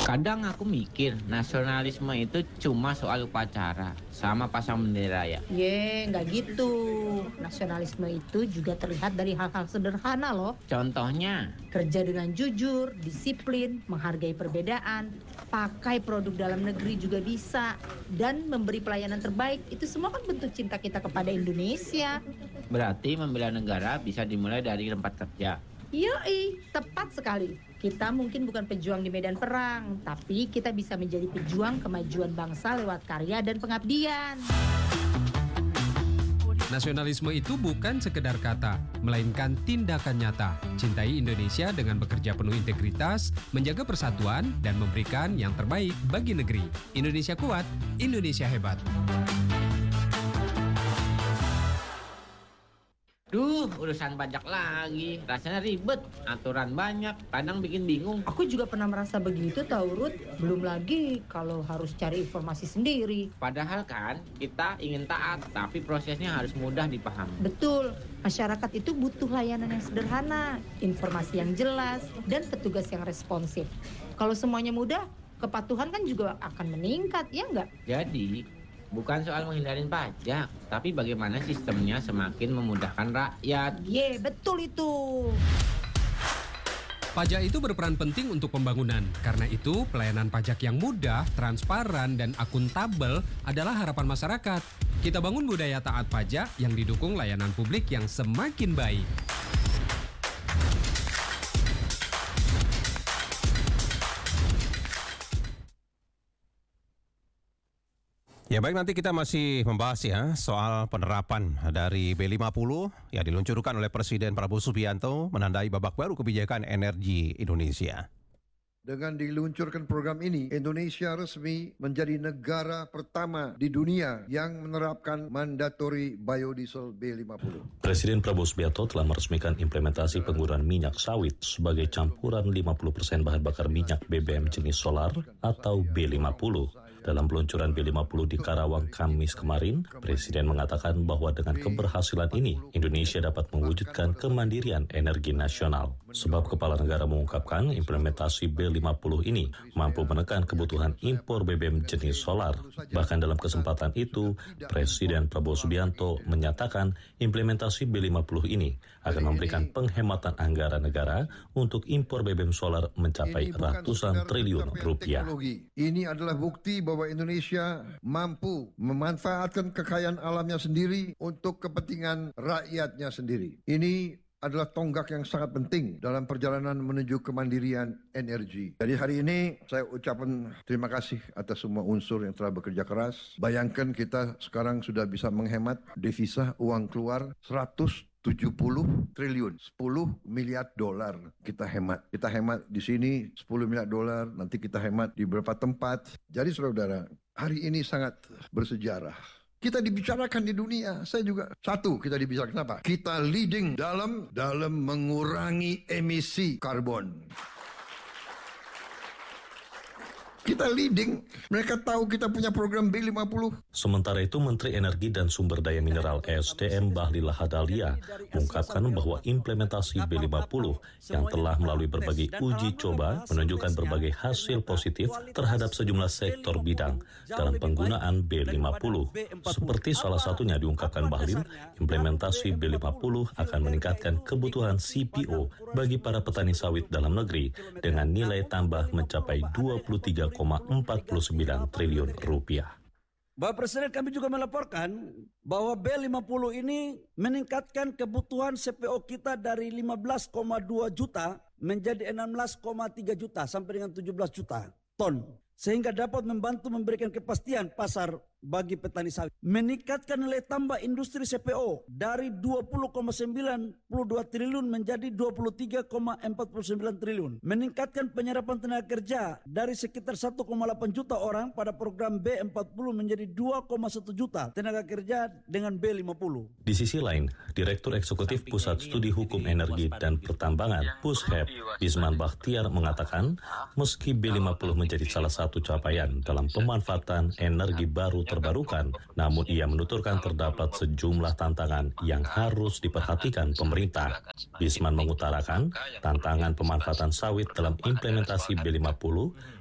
Kadang aku mikir, nasionalisme itu cuma soal upacara, sama pasang bendera ya. Nggak gitu. Nasionalisme itu juga terlihat dari hal-hal sederhana loh. Contohnya, Kerja dengan jujur, disiplin, menghargai perbedaan, pakai produk dalam negeri juga bisa, dan memberi pelayanan terbaik. Itu semua kan bentuk cinta kita kepada Indonesia. berarti membela negara bisa dimulai dari tempat kerja. Yoi, tepat sekali. Kita mungkin bukan pejuang di medan perang, tapi kita bisa menjadi pejuang kemajuan bangsa lewat karya dan pengabdian. Nasionalisme itu bukan sekedar kata, melainkan tindakan nyata. Cintai Indonesia dengan bekerja penuh integritas, menjaga persatuan, dan memberikan yang terbaik bagi negeri. Indonesia kuat, Indonesia hebat. Duh, urusan pajak lagi. Rasanya ribet, aturan banyak, kadang bikin bingung. Aku juga pernah merasa begitu tahu Ruth, belum lagi kalau harus cari informasi sendiri. Padahal kan, kita ingin taat, tapi prosesnya harus mudah dipahami. Betul, masyarakat itu butuh layanan yang sederhana, informasi yang jelas, dan petugas yang responsif. Kalau semuanya mudah, kepatuhan kan juga akan meningkat, ya nggak? Jadi, bukan soal menghindarin pajak, tapi bagaimana sistemnya semakin memudahkan rakyat. Betul itu. Pajak itu berperan penting untuk pembangunan. Karena itu, pelayanan pajak yang mudah, transparan, dan akuntabel adalah harapan masyarakat. Kita bangun budaya taat pajak yang didukung layanan publik yang semakin baik. Ya baik, nanti kita masih membahas ya soal penerapan dari B50 yang diluncurkan oleh Presiden Prabowo Subianto menandai babak baru kebijakan energi Indonesia. Dengan diluncurkan program ini, Indonesia resmi menjadi negara pertama di dunia yang menerapkan mandatory biodiesel B50. Presiden Prabowo Subianto telah meresmikan implementasi penggunaan minyak sawit sebagai campuran 50% bahan bakar minyak BBM jenis solar atau B50. Dalam peluncuran B50 di Karawang Kamis kemarin, Presiden mengatakan bahwa dengan keberhasilan ini, Indonesia dapat mewujudkan kemandirian energi nasional. Sebab Kepala Negara mengungkapkan implementasi B50 ini mampu menekan kebutuhan impor BBM jenis solar. Bahkan dalam kesempatan itu, Presiden Prabowo Subianto menyatakan implementasi B50 ini akan memberikan penghematan anggaran negara untuk impor BBM solar mencapai ratusan triliun rupiah. Ini adalah bukti bahwa Indonesia mampu memanfaatkan kekayaan alamnya sendiri untuk kepentingan rakyatnya sendiri. Ini adalah tonggak yang sangat penting dalam perjalanan menuju kemandirian energi. Jadi hari ini saya ucapkan terima kasih atas semua unsur yang telah bekerja keras. Bayangkan kita sekarang sudah bisa menghemat devisa uang keluar 170 triliun, 10 miliar dolar kita hemat. Kita hemat di sini 10 miliar dolar, nanti kita hemat di beberapa tempat. Jadi saudara, hari ini sangat bersejarah. Kita dibicarakan di dunia. Saya juga kita dibicarakan kenapa? Kita leading dalam mengurangi emisi karbon. Kita leading, mereka tahu kita punya program B50. Sementara itu, Menteri Energi dan Sumber Daya Mineral SDM Bahlil Lahadalia mengungkapkan bahwa implementasi B50 yang telah melalui berbagai uji coba menunjukkan berbagai hasil positif terhadap sejumlah sektor bidang dalam penggunaan B50. Seperti salah satunya diungkapkan Bahlil, implementasi B50 akan meningkatkan kebutuhan CPO bagi para petani sawit dalam negeri dengan nilai tambah mencapai 23,49 triliun rupiah. Bapak Presiden, kami juga melaporkan bahwa B50 ini meningkatkan kebutuhan CPO kita dari 15,2 juta menjadi 16,3 juta sampai dengan 17 juta ton. Sehingga dapat membantu memberikan kepastian pasar bagi petani sawit. Meningkatkan nilai tambah industri CPO dari 20,92 triliun menjadi 23,49 triliun. Meningkatkan penyerapan tenaga kerja dari sekitar 1,8 juta orang pada program B40 menjadi 2,1 juta tenaga kerja dengan B50. Di sisi lain, Direktur Eksekutif Pusat Studi Hukum Energi dan Pertambangan (PUSHEP) Bisman Bakhtiar mengatakan, meski B50 menjadi salah satu capaian dalam pemanfaatan energi baru terbarukan, namun ia menuturkan terdapat sejumlah tantangan yang harus diperhatikan pemerintah. Bisman mengutarakan tantangan pemanfaatan sawit dalam implementasi B50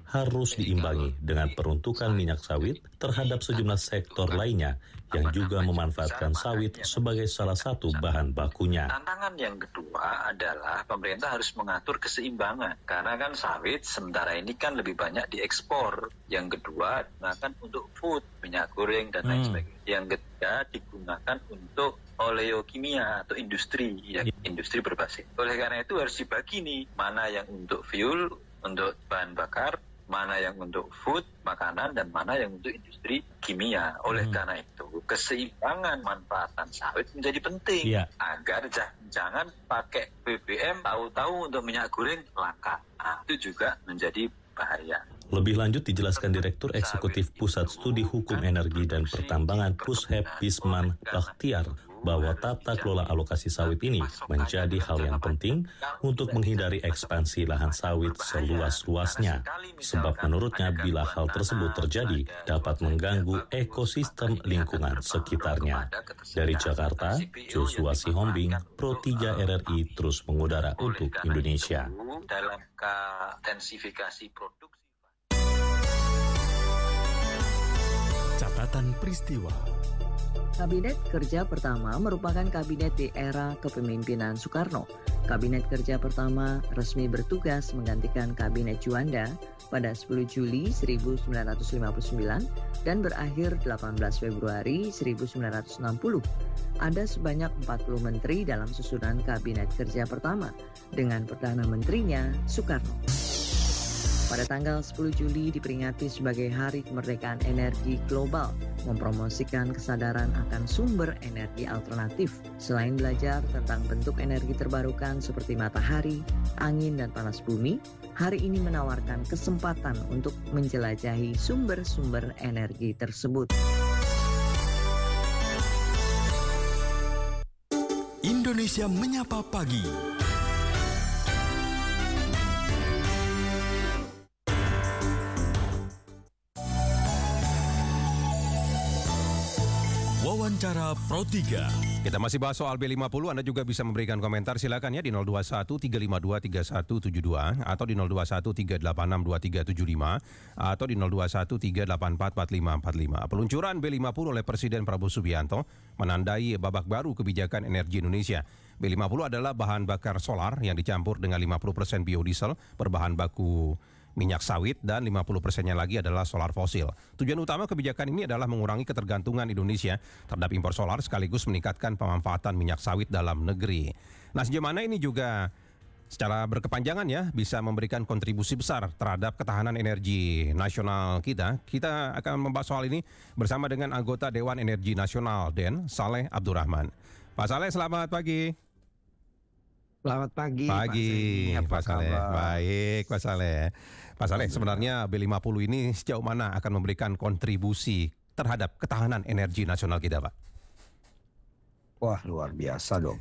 harus diimbangi dengan peruntukan minyak sawit terhadap sejumlah sektor lainnya yang juga memanfaatkan sawit sebagai salah satu bahan bakunya. Tantangan yang kedua adalah pemerintah harus mengatur keseimbangan, karena kan sawit sementara ini kan lebih banyak diekspor. Yang kedua digunakan untuk food, minyak goreng dan lain sebagainya. Yang ketiga digunakan untuk oleokimia atau industri, industri berbasis. Oleh karena itu harus dibagi nih, mana yang untuk fuel, untuk bahan bakar, mana yang untuk food, makanan, dan mana yang untuk industri kimia. Oleh karena itu, keseimbangan manfaatan sawit menjadi penting agar jangan pakai BBM tahu-tahu untuk minyak goreng langka. Nah, itu juga menjadi bahaya. Lebih lanjut dijelaskan Direktur Eksekutif Pusat Studi Hukum Energi dan Pertambangan Pushep Bisman Bakhtiar bahwa tata kelola alokasi sawit ini menjadi hal yang penting untuk menghindari ekspansi lahan sawit seluas-luasnya. Sebab menurutnya bila hal tersebut terjadi dapat mengganggu ekosistem lingkungan sekitarnya. Dari Jakarta, Joshua Sihombing, Pro 3 RRI terus mengudara untuk Indonesia. Dalam intensifikasi produksi. Catatan peristiwa. Kabinet Kerja Pertama merupakan kabinet di era kepemimpinan Soekarno. Kabinet Kerja Pertama resmi bertugas menggantikan Kabinet Juanda pada 10 Juli 1959 dan berakhir 18 Februari 1960. Ada sebanyak 40 menteri dalam susunan Kabinet Kerja Pertama dengan Perdana Menterinya Soekarno. Pada tanggal 10 Juli diperingati sebagai Hari Kemerdekaan Energi Global, mempromosikan kesadaran akan sumber energi alternatif. Selain belajar tentang bentuk energi terbarukan seperti matahari, angin, dan panas bumi, hari ini menawarkan kesempatan untuk menjelajahi sumber-sumber energi tersebut. Indonesia Menyapa Pagi. Wawancara Pro 3. Kita masih bahas soal B50, Anda juga bisa memberikan komentar, silakan ya di 021 352 3172 atau di 021 386 2375 atau di 021 384 4545. Peluncuran B50 oleh Presiden Prabowo Subianto menandai babak baru kebijakan energi Indonesia. B50 adalah bahan bakar solar yang dicampur dengan 50% biodiesel berbahan baku minyak sawit dan 50%-nya lagi adalah solar fosil. Tujuan utama kebijakan ini adalah mengurangi ketergantungan Indonesia terhadap impor solar sekaligus meningkatkan pemanfaatan minyak sawit dalam negeri. Nah, sejauh mana ini juga secara berkepanjangan ya bisa memberikan kontribusi besar terhadap ketahanan energi nasional kita. Kita akan membahas soal ini bersama dengan anggota Dewan Energi Nasional DEN, Saleh Abdurrahman. Pak Saleh, selamat pagi. Selamat pagi. Pak Saleh. Baik, Pak Saleh. Pak Saleh, sebenarnya B50 ini sejauh mana akan memberikan kontribusi terhadap ketahanan energi nasional kita, Pak? Wah, luar biasa dong.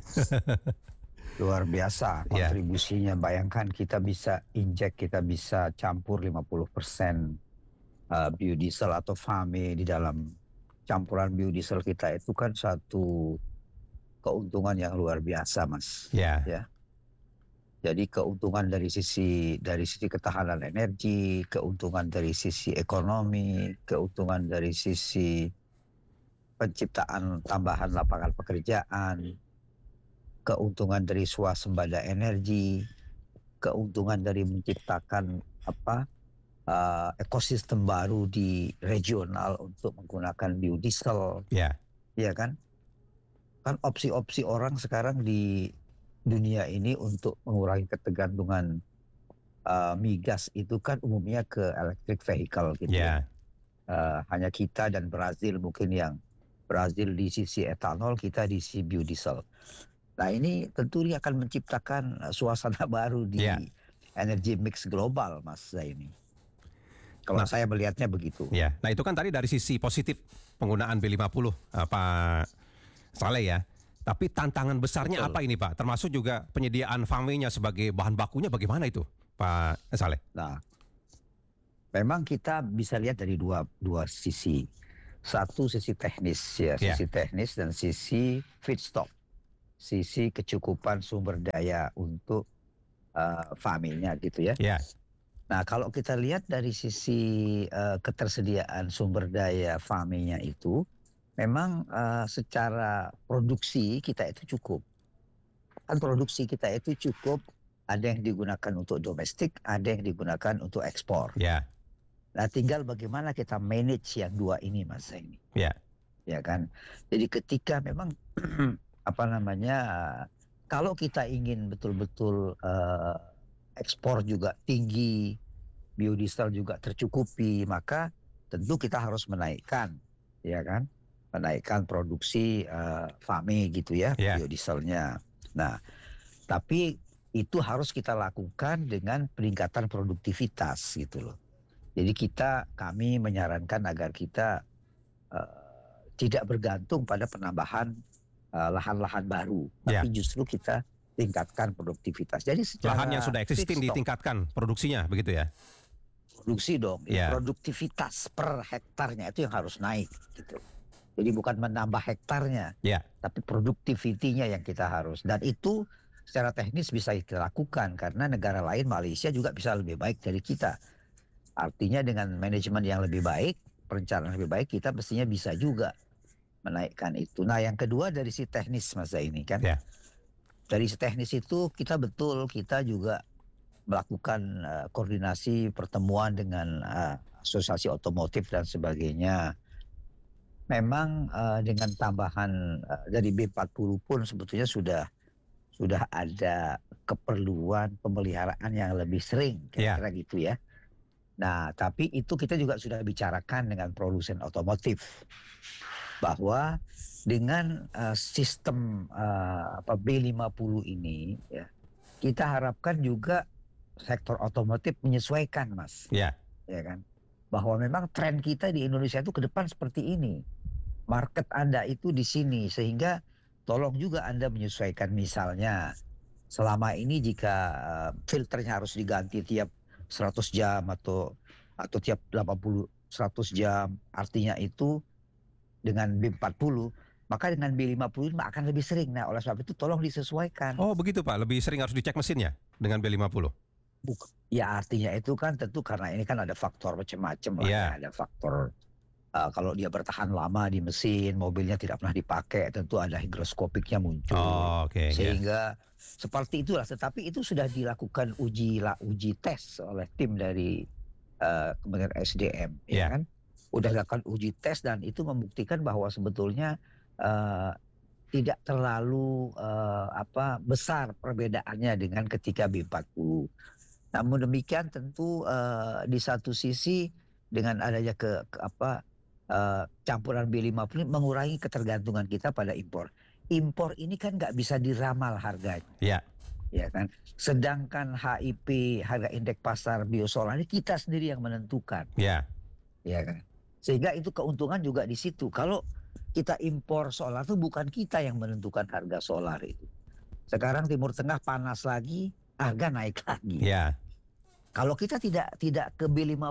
Luar biasa kontribusinya. Bayangkan kita bisa injek, kita bisa campur 50% biodiesel atau FAME di dalam campuran biodiesel kita. Itu kan satu keuntungan yang luar biasa, Mas. Ya. Jadi keuntungan dari sisi ketahanan energi, keuntungan dari sisi ekonomi, keuntungan dari sisi penciptaan tambahan lapangan pekerjaan, keuntungan dari swasembada energi, keuntungan dari menciptakan ekosistem baru di regional untuk menggunakan biodiesel. Ya kan? Kan opsi-opsi orang sekarang di dunia ini untuk mengurangi ketergantungan migas itu kan umumnya ke electric vehicle gitu. Hanya kita dan Brazil mungkin yang Brazil di sisi etanol, kita di sisi biodiesel. Nah ini tentu akan menciptakan suasana baru di energi mix global, Mas Zaini. Kalau saya melihatnya begitu. Nah itu kan tadi dari sisi positif penggunaan B50, Pak Saleh ya. Tapi tantangan besarnya apa ini, Pak? Termasuk juga penyediaan FAME-nya sebagai bahan bakunya bagaimana itu, Pak Saleh? Nah, memang kita bisa lihat dari dua sisi. Satu sisi teknis ya, sisi teknis dan sisi feedstock, sisi kecukupan sumber daya untuk FAME-nya gitu ya. Nah, kalau kita lihat dari sisi ketersediaan sumber daya farmingnya itu, memang secara produksi kita itu cukup. Kan produksi kita itu cukup, ada yang digunakan untuk domestik, ada yang digunakan untuk ekspor. Ya. Nah, tinggal bagaimana kita manage yang dua ini, Mas ini. Ya. Ya kan. Jadi ketika memang kalau kita ingin betul-betul ekspor juga tinggi, biodiesel juga tercukupi, maka tentu kita harus menaikkan, ya kan, menaikkan produksi FAME gitu ya, biodieselnya. Nah, tapi itu harus kita lakukan dengan peningkatan produktivitas gitu loh. Jadi kami menyarankan agar kita tidak bergantung pada penambahan lahan-lahan baru, tapi justru kita tingkatkan produktivitas. Jadi secara lahan yang sudah existing ditingkatkan produksinya, begitu ya? Produksi dong, produktivitas per hektarnya itu yang harus naik gitu. Jadi bukan menambah hektarnya, tapi produktivitinya yang kita harus. Dan itu secara teknis bisa kita lakukan karena negara lain, Malaysia juga bisa lebih baik dari kita. Artinya dengan manajemen yang lebih baik, perencanaan lebih baik, kita mestinya bisa juga menaikkan itu. Nah, yang kedua dari si teknis, Mas Zaini kan. Dari si teknis itu kita juga melakukan koordinasi pertemuan dengan asosiasi otomotif dan sebagainya. Memang dengan tambahan dari B40 pun sebetulnya sudah ada keperluan pemeliharaan yang lebih sering, kira-kira gitu ya. Nah, tapi itu kita juga sudah bicarakan dengan produsen otomotif bahwa dengan sistem B50 ini, ya, kita harapkan juga sektor otomotif menyesuaikan, Mas. Ya kan? Bahwa memang tren kita di Indonesia itu ke depan seperti ini. Market Anda itu di sini, sehingga tolong juga Anda menyesuaikan. Misalnya selama ini jika filternya harus diganti tiap 100 jam atau tiap 100 jam, artinya itu dengan B40, maka dengan B50 ini akan lebih sering. Nah, oleh sebab itu tolong disesuaikan. Oh begitu Pak, lebih sering harus dicek mesinnya dengan B50? Ya artinya itu kan tentu karena ini kan ada faktor macam-macam lah ya. Ada faktor kalau dia bertahan lama di mesin, mobilnya tidak pernah dipakai, tentu ada higroskopiknya muncul. Sehingga seperti itulah. Tetapi itu sudah dilakukan uji tes oleh tim dari Kementerian SDM, ya kan? Udah dilakukan uji tes dan itu membuktikan bahwa sebetulnya tidak terlalu besar perbedaannya dengan ketika B40. Namun demikian tentu di satu sisi dengan adanya campuran B50 ini mengurangi ketergantungan kita pada impor. Impor ini kan nggak bisa diramal harganya. Ya kan. Sedangkan HIP, harga indeks pasar biosolar ini kita sendiri yang menentukan. Ya kan. Sehingga itu keuntungan juga di situ. Kalau kita impor solar itu bukan kita yang menentukan harga solar itu. Sekarang Timur Tengah panas lagi, harga naik lagi. Kalau kita tidak ke B50,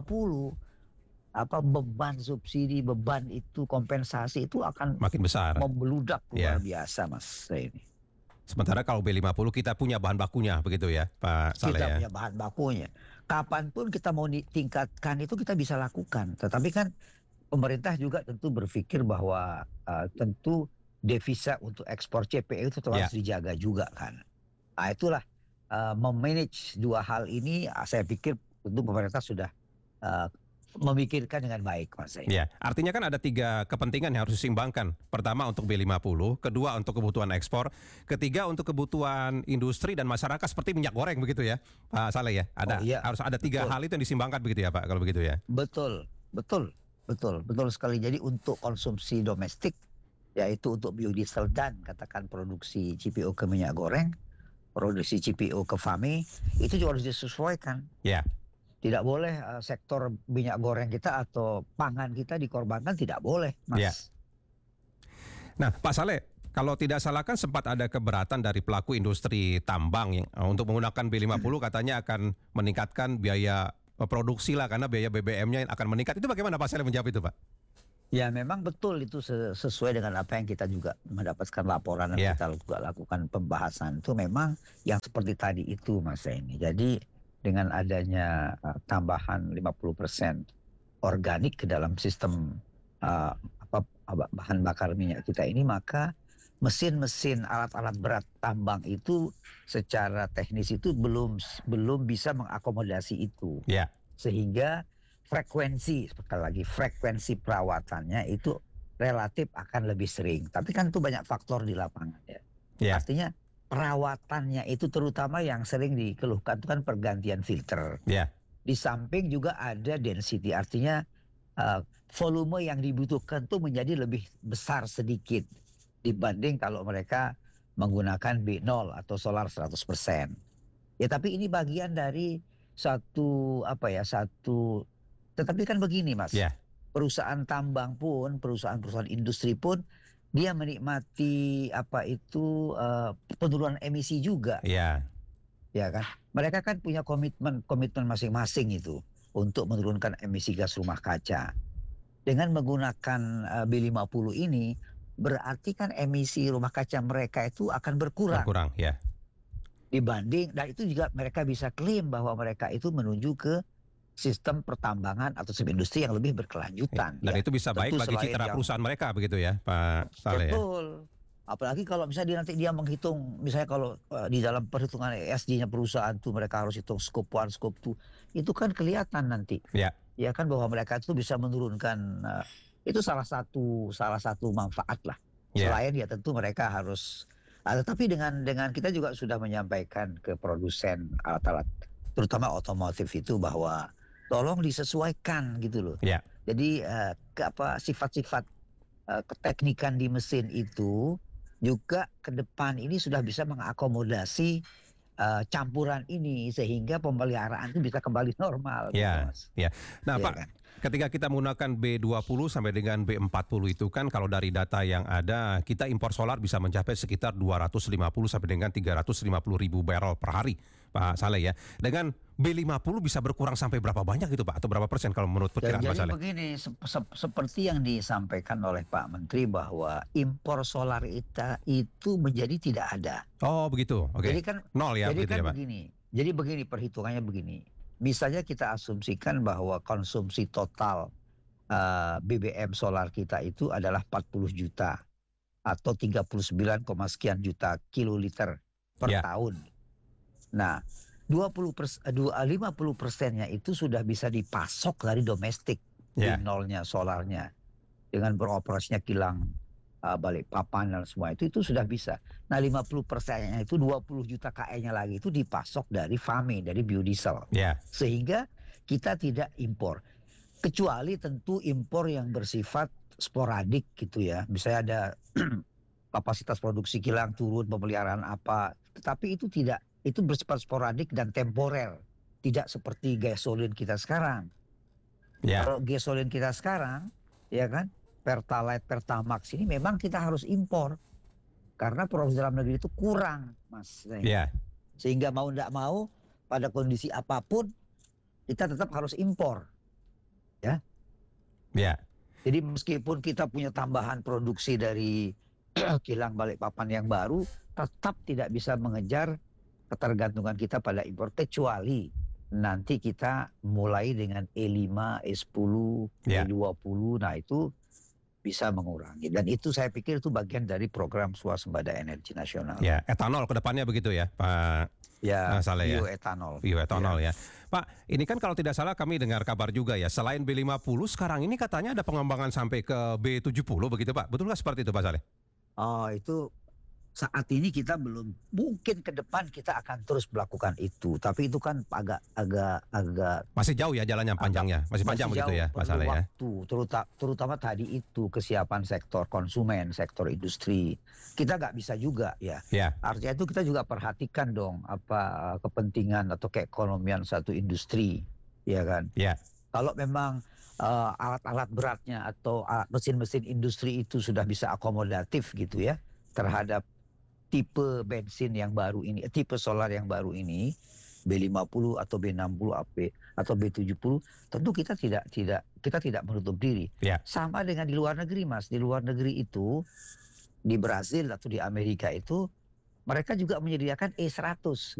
beban subsidi, beban itu kompensasi itu akan makin besar, membeludak luar biasa, Mas ini. Sementara kalau B50 kita punya bahan bakunya, begitu ya Pak Saleh? Kita punya bahan bakunya. Kapanpun kita mau ditingkatkan itu kita bisa lakukan. Tetapi kan pemerintah juga tentu berpikir bahwa tentu devisa untuk ekspor CPO itu harus dijaga juga kan. Nah itulah memanage dua hal ini, saya pikir tentu pemerintah sudah memikirkan dengan baik, Mas. Artinya kan ada 3 kepentingan yang harus diseimbangkan. Pertama untuk B50, kedua untuk kebutuhan ekspor, ketiga untuk kebutuhan industri dan masyarakat seperti minyak goreng, begitu ya Pak Saleh ya? Harus ada 3 hal itu yang diseimbangkan begitu ya Pak, kalau begitu ya? Betul sekali. Jadi untuk konsumsi domestik, yaitu untuk biodiesel dan katakan produksi CPO ke minyak goreng, produksi CPO ke FAME, itu juga harus disesuaikan. Tidak boleh sektor minyak goreng kita atau pangan kita dikorbankan, tidak boleh, Mas. Nah, Pak Saleh, kalau tidak salah kan sempat ada keberatan dari pelaku industri tambang yang untuk menggunakan B50 katanya akan meningkatkan biaya produksi lah karena biaya BBM-nya akan meningkat. Itu bagaimana Pak Saleh menjawab itu, Pak? Ya memang betul itu sesuai dengan apa yang kita juga mendapatkan laporan dan kita juga lakukan pembahasan. Itu memang yang seperti tadi itu, Mas ini. Jadi dengan adanya tambahan 50% organik ke dalam sistem bahan bakar minyak kita ini, maka mesin-mesin alat-alat berat tambang itu secara teknis itu belum bisa mengakomodasi itu. Ya. Sehingga frekuensi, sekali lagi frekuensi perawatannya itu relatif akan lebih sering. Tapi kan itu banyak faktor di lapangan ya. Ya. Artinya perawatannya itu terutama yang sering dikeluhkan itu kan pergantian filter. Ya. Di samping juga ada density, artinya volume yang dibutuhkan itu menjadi lebih besar sedikit dibanding kalau mereka menggunakan B0 atau solar 100%. Ya tapi ini bagian dari tetapi kan begini Mas. Yeah. Perusahaan tambang pun, perusahaan industri pun dia menikmati penurunan emisi juga. Iya. Ya kan? Mereka kan punya komitmen masing-masing itu untuk menurunkan emisi gas rumah kaca. Dengan menggunakan B50 ini berarti kan emisi rumah kaca mereka itu akan berkurang. Berkurang, ya. Dibanding, dan itu juga mereka bisa klaim bahwa mereka itu menuju ke sistem pertambangan atau sistem industri yang lebih berkelanjutan. Dan itu bisa baik bagi citra perusahaan mereka begitu ya Pak Saleh. Betul. Apalagi kalau misalnya nanti dia menghitung, misalnya kalau di dalam perhitungan ESG-nya perusahaan tuh mereka harus hitung scope 1, scope 2. Itu kan kelihatan nanti. Ya. Ya kan bahwa mereka itu bisa menurunkan, itu salah satu manfaat lah. Ya. Selain ya tentu mereka harus, tetapi dengan kita juga sudah menyampaikan ke produsen alat-alat, terutama otomotif itu bahwa tolong disesuaikan gitu loh. Ya. Jadi sifat-sifat keteknikan di mesin itu juga ke depan ini sudah bisa mengakomodasi campuran ini sehingga pemeliharaan itu bisa kembali normal. Ya, gitu, ya. Nah, ya, Pak, kan? ketika kita menggunakan B20 sampai dengan B40 itu kan kalau dari data yang ada kita impor solar bisa mencapai sekitar 250 sampai dengan 350 ribu barrel per hari, Pak Saleh ya. Dengan B50 bisa berkurang sampai berapa banyak itu Pak? Atau berapa persen kalau menurut perkiraan Pak Jadi Saleh? begini, seperti yang disampaikan oleh Pak Menteri bahwa impor solar itu menjadi tidak ada. Oh begitu, oke. Jadi kan nol ya, jadi begitu kan ya Pak? Jadi begini perhitungannya begini. Misalnya kita asumsikan bahwa konsumsi total BBM solar kita itu adalah 40 juta atau 39, sekian juta kiloliter per tahun. Nah, 50%-nya itu sudah bisa dipasok dari domestik di nolnya solarnya dengan beroperasinya kilang Balikpapan dan semua itu sudah bisa. Nah 50%-nya itu 20 juta KE-nya lagi itu dipasok dari FAME, dari biodiesel. Sehingga kita tidak impor. Kecuali tentu impor yang bersifat sporadik gitu ya. Misalnya ada kapasitas produksi kilang turun, pemeliharaan apa. Tetapi itu tidak, itu bersifat sporadik dan temporer. Tidak seperti gasolin kita sekarang. Kalau gasolin kita sekarang, ya kan, Pertalite, Pertamax ini memang kita harus impor. Karena produksi dalam negeri itu kurang, Mas. Sehingga mau tidak mau, pada kondisi apapun, kita tetap harus impor. Jadi meskipun kita punya tambahan produksi dari kilang Balikpapan yang baru, tetap tidak bisa mengejar ketergantungan kita pada impor. Kecuali nanti kita mulai dengan E5, E10, E20, nah itu bisa mengurangi. Dan itu saya pikir itu bagian dari program swasembada energi nasional. Ya, etanol ke depannya begitu ya, Pak Saleh ya. Bioetanol. Bioetanol ya. Pak, ini kan kalau tidak salah kami dengar kabar juga ya, selain B50 sekarang ini katanya ada pengembangan sampai ke B70 begitu Pak. Betul nggak seperti itu Pak Saleh? Oh, itu saat ini kita belum, mungkin ke depan kita akan terus melakukan itu, tapi itu kan agak masih jauh ya jalannya, panjangnya masih panjang begitu ya Pak Saleh ya. Terutama tadi itu kesiapan sektor konsumen, sektor industri, kita nggak bisa juga ya. Artinya itu kita juga perhatikan dong apa kepentingan atau keekonomian satu industri, ya kan. Kalau memang alat-alat beratnya atau mesin-mesin industri itu sudah bisa akomodatif gitu ya terhadap tipe bensin yang baru ini, tipe solar yang baru ini, B50 atau B60 atau B70, tentu kita tidak menutup diri. Sama dengan di luar negeri, Mas. Di luar negeri itu, di Brasil atau di Amerika itu, mereka juga menyediakan E100.